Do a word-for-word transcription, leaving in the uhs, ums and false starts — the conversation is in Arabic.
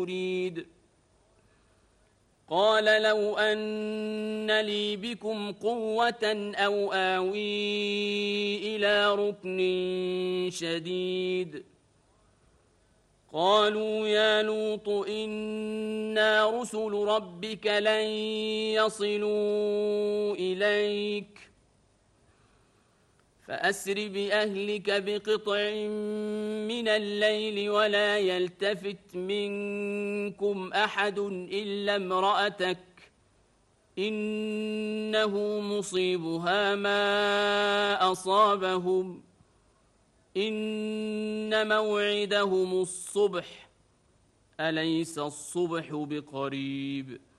يريد قال لو أن لي بكم قوة أو آوي إلى ركن شديد قالوا يا لوط إنا رسل ربك لن يصلوا إليك فأسر بأهلك بقطع من الليل ولا يلتفت منكم أحد إلا امرأتك إنه مصيبها ما أصابهم إن موعدهم الصبح أليس الصبح بقريب